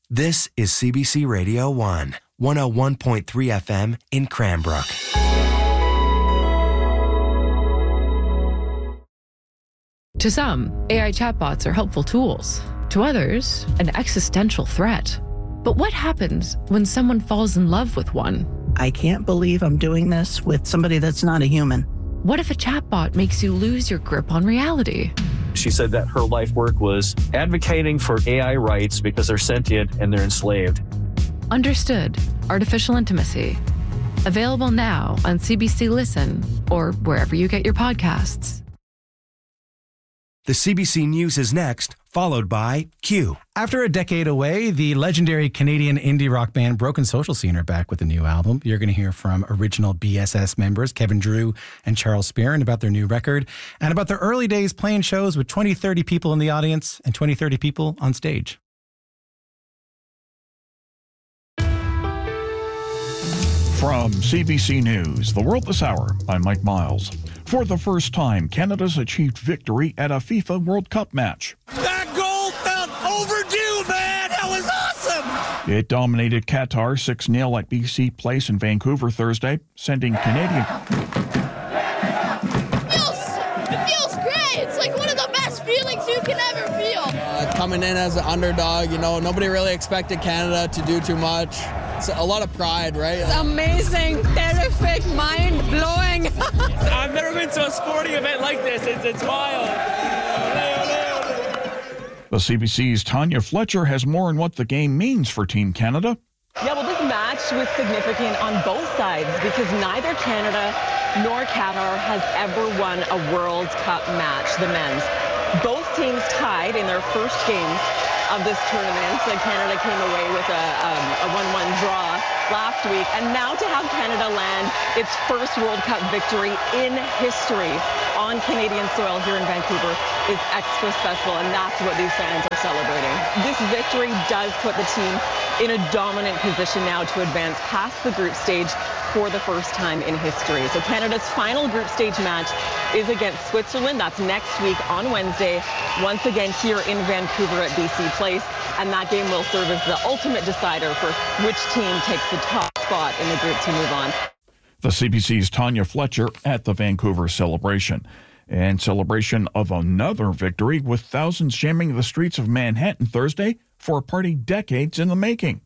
This is CBC Radio 1, 101.3 FM in Cranbrook. To some, AI chatbots are helpful tools. To others, an existential threat. But what happens when someone falls in love with one? I can't believe I'm doing this with somebody that's not a human. What if a chatbot makes you lose your grip on reality? She said that her life work was advocating for AI rights because they're sentient and they're enslaved. Understood. Artificial Intimacy. Available now on CBC Listen or wherever you get your podcasts. The CBC News is next, followed by Q. After a decade away, the legendary Canadian indie rock band Broken Social Scene are back with a new album. You're going to hear from original BSS members Kevin Drew and Charles Spearin about their new record and about their early days playing shows with 20-30 people in the audience and 20-30 people on stage. From CBC News, The World This Hour, I'm Mike Miles. For the first time, Canada's achieved victory at a FIFA World Cup match. That goal felt overdue, man! That was awesome! It dominated Qatar 6-0 at BC Place in Vancouver Thursday, sending Canadian... It feels great! It's like one of the best feelings you can ever feel! Coming in as an underdog, nobody really expected Canada to do too much. It's a lot of pride, right? It's amazing, terrific, mind-blowing. I've never been to a sporting event like this. It's wild. The CBC's Tanya Fletcher has more on what the game means for Team Canada. Yeah, well, this match was significant on both sides because neither Canada nor Qatar has ever won a World Cup match, the men's. Both teams tied in their first game of this tournament. So Canada came away with a 1-1 draw last week. And now to have Canada land its first World Cup victory in history on Canadian soil here in Vancouver is extra special, and that's what these fans are celebrating. This victory does put the team in a dominant position now to advance past the group stage for the first time in history. So Canada's final group stage match is against Switzerland. That's next week on Wednesday, once again here in Vancouver at BC Place. And that game will serve as the ultimate decider for which team takes the top spot in the group to move on. The CBC's Tanya Fletcher at the Vancouver celebration. And celebration of another victory with thousands jamming the streets of Manhattan Thursday for a party decades in the making.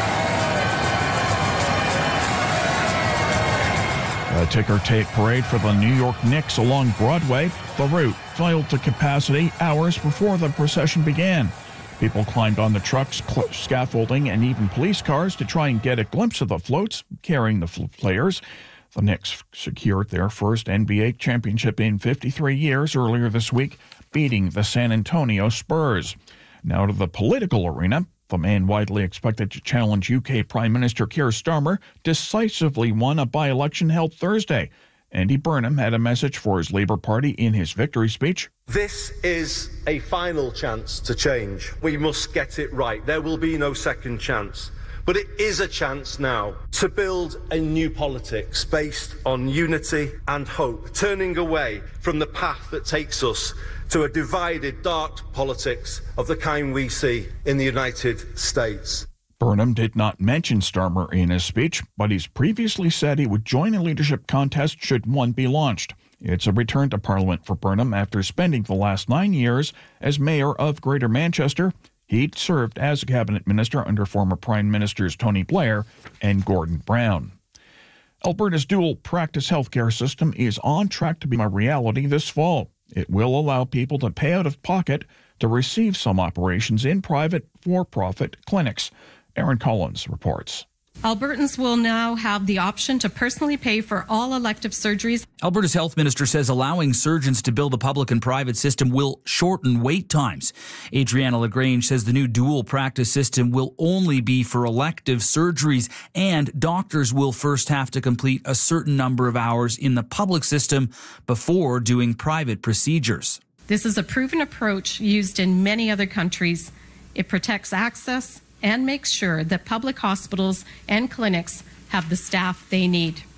A ticker-tape parade for the New York Knicks along Broadway. The route filled to capacity hours before the procession began. People climbed on the trucks, scaffolding, and even police cars to try and get a glimpse of the floats carrying the players. The Knicks secured their first NBA championship in 53 years earlier this week, beating the San Antonio Spurs. Now to the political arena. The man widely expected to challenge UK Prime Minister Keir Starmer decisively won a by-election held Thursday. Andy Burnham had a message for his Labour Party in his victory speech. This is a final chance to change. We must get it right. There will be no second chance. But it is a chance now to build a new politics based on unity and hope, turning away from the path that takes us to a divided, dark politics of the kind we see in the United States. Burnham did not mention Starmer in his speech, but he's previously said he would join a leadership contest should one be launched. It's a return to Parliament for Burnham after spending the last 9 years as mayor of Greater Manchester. He'd served as a cabinet minister under former Prime Ministers Tony Blair and Gordon Brown. Alberta's dual-practice healthcare system is on track to be a reality this fall. It will allow people to pay out of pocket to receive some operations in private for-profit clinics. Aaron Collins reports. Albertans will now have the option to personally pay for all elective surgeries. Alberta's health minister says allowing surgeons to bill the public and private system will shorten wait times. Adriana LaGrange says the new dual practice system will only be for elective surgeries, and doctors will first have to complete a certain number of hours in the public system before doing private procedures. This is a proven approach used in many other countries. It protects access and makes sure that public hospitals and clinics have the staff they need.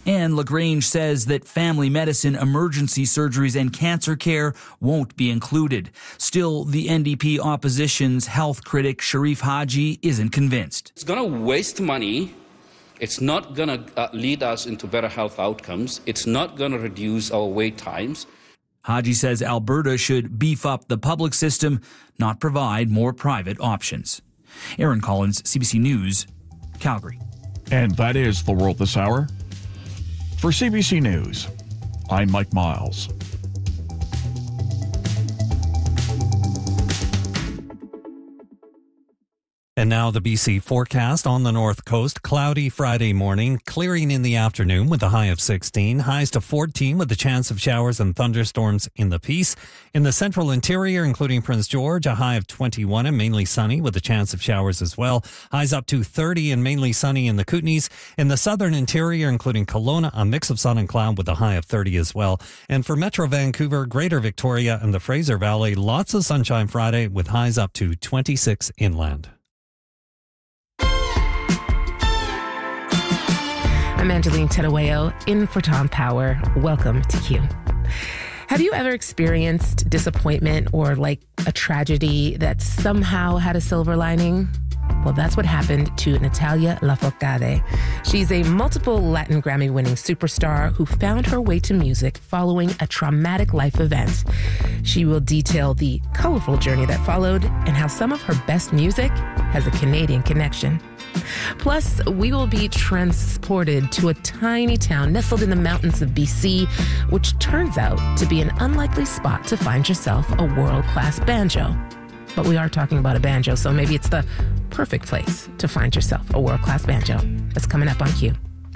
And LaGrange says that family medicine, emergency surgeries and cancer care won't be included. Still, the NDP opposition's health critic Sharif Haji isn't convinced. It's going to waste money. It's not going to lead us into better health outcomes. It's not going to reduce our wait times. Haji says Alberta should beef up the public system, not provide more private options. Aaron Collins, CBC News, Calgary. And that is The World This Hour. For CBC News, I'm Mike Miles. And now the BC forecast. On the north coast, cloudy Friday morning, clearing in the afternoon with a high of 16, highs to 14 with a chance of showers and thunderstorms in the Peace. In the central interior, including Prince George, a high of 21 and mainly sunny with a chance of showers as well. Highs up to 30 and mainly sunny in the Kootenays. In the southern interior, including Kelowna, a mix of sun and cloud with a high of 30 as well. And for Metro Vancouver, Greater Victoria and the Fraser Valley, lots of sunshine Friday with highs up to 26 inland. I'm Angeline Tedaweo, in for Tom Power. Welcome to Q. Have you ever experienced disappointment or like a tragedy that somehow had a silver lining? Well, that's what happened to Natalia Lafourcade. She's a multiple Latin Grammy-winning superstar who found her way to music following a traumatic life event. She will detail the colorful journey that followed and how some of her best music has a Canadian connection. Plus, we will be transported to a tiny town nestled in the mountains of BC, which turns out to be an unlikely spot to find yourself a world-class banjo. But we are talking about a banjo, so maybe it's the perfect place to find yourself a world-class banjo. That's coming up on Q.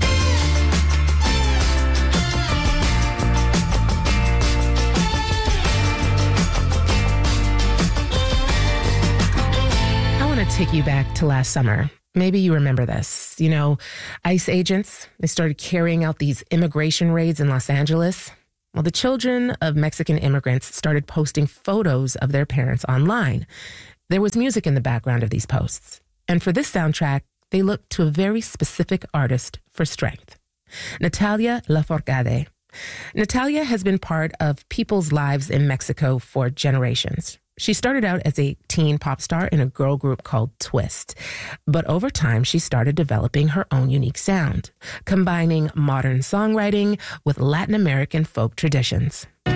I want to take you back to last summer. Maybe you remember this. You know, ICE agents, they started carrying out these immigration raids in Los Angeles. Well, the children of Mexican immigrants started posting photos of their parents online. There was music in the background of these posts. And for this soundtrack, they looked to a very specific artist for strength. Natalia Lafourcade. Natalia has been part of people's lives in Mexico for generations. She started out as a teen pop star in a girl group called Twist. But over time, she started developing her own unique sound, combining modern songwriting with Latin American folk traditions.